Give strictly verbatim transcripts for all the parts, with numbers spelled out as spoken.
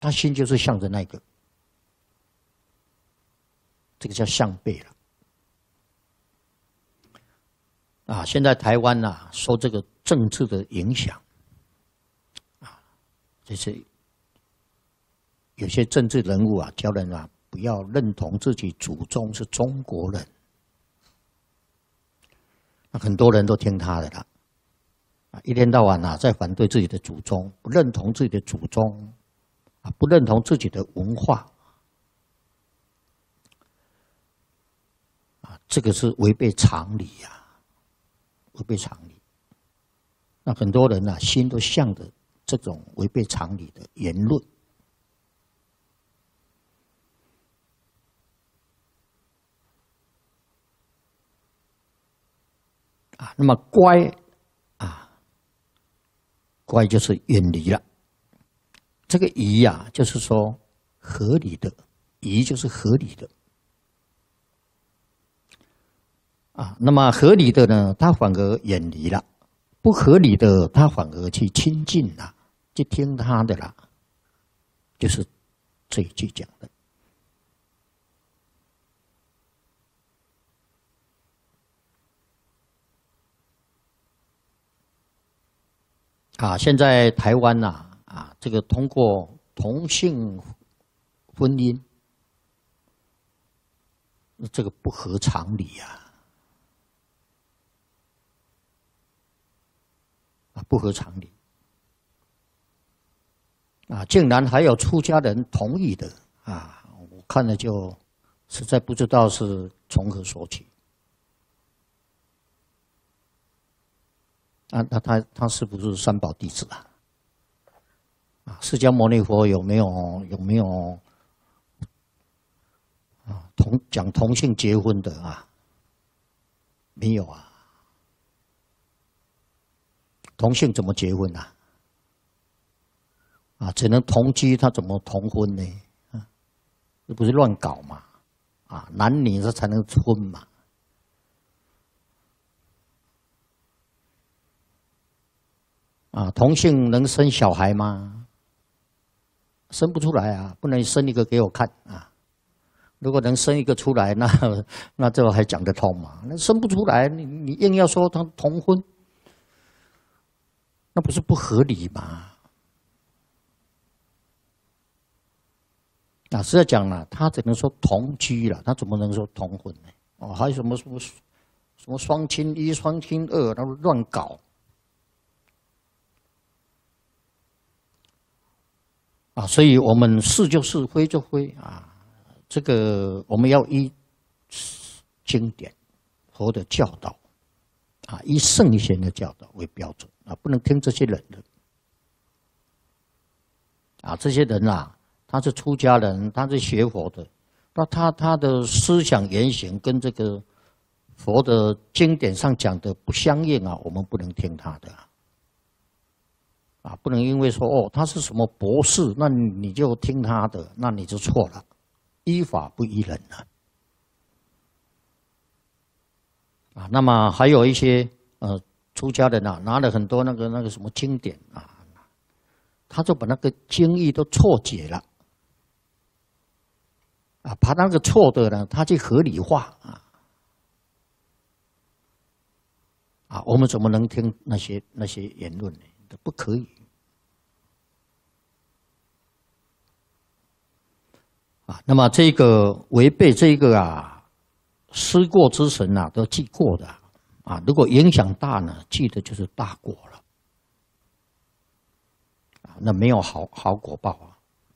他心就是向着那个，这个叫向背了。啊，现在台湾呐、啊，受这个政治的影响，啊，就是有些政治人物啊，叫人啊不要认同自己祖宗是中国人，那很多人都听他的啦，啊，一天到晚啊在反对自己的祖宗，不认同自己的祖宗，啊，不认同自己的文化，啊，这个是违背常理呀、啊。违背常理，那很多人啊，心都向着这种违背常理的言论啊。那么乖啊，乖就是远离了。这个宜啊，就是说合理的，宜就是合理的。啊，那么合理的呢，他反而远离了；不合理的，他反而去亲近了，去听他的了。就是这一句讲的。啊，现在台湾呐、啊，啊，这个通过同性婚姻，这个不合常理呀、啊。啊，不合常理啊！竟然还有出家人同意的啊！我看了就实在不知道是从何说起啊！那他他是不是三宝弟子啊？啊，释迦牟尼佛有没有有没有啊同讲同性结婚的啊？没有啊。同性怎么结婚啊？啊，只能同居，他怎么同婚呢？啊，这不是乱搞嘛？啊，男女这才能婚嘛？啊，同性能生小孩吗？生不出来啊，不能生一个给我看啊！如果能生一个出来，那那这还讲得通嘛？那生不出来，你你硬要说他同婚。那不是不合理吗？啊，实在讲了，他只能说同居了，他怎么能说同婚呢？哦，还有什么什么什么双亲一、双亲二，他乱搞啊！所以我们是就是，非就非啊。这个我们要依经典佛的教导啊，依圣贤的教导为标准。啊，不能听这些人的啊！这些人啊，他是出家人，他是学佛的，那他他的思想言行跟这个佛的经典上讲的不相应啊，我们不能听他的啊！不能因为说哦他是什么博士，那你就听他的，那你就错了，依法不依人啊！啊，那么还有一些呃。出家人啊，拿了很多那个那个什么经典啊，他就把那个经义都错解了，啊，把那个错的呢，他去合理化啊，啊，我们怎么能听那些那些言论呢？都不可以啊。那么这个违背这个啊，思过之神啊，都记过的。啊，如果影响大呢，记得就是大果了，啊，那没有好好果报啊。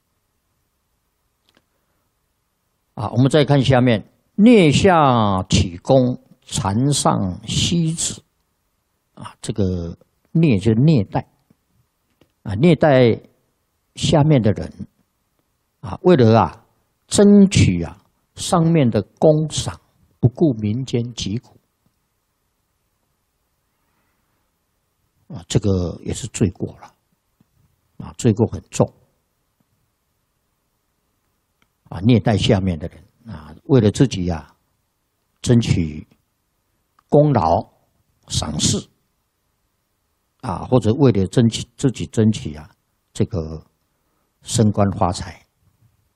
啊，我们再看下面，颞下起功，禅上息止。啊，这个颞就是虐待，啊，虐待下面的人，啊，为了啊争取啊上面的功赏，不顾民间疾苦。啊，这个也是罪过了，啊，罪过很重，啊，虐待下面的人，啊，为了自己呀、啊，争取功劳、赏识，啊，或者为了争取自己争取啊这个升官发财。